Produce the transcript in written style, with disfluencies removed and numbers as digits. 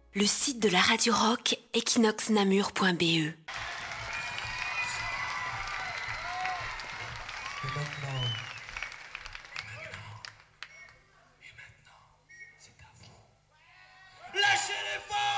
Le site de la Radio Rock, equinoxnamur.be. Et maintenant,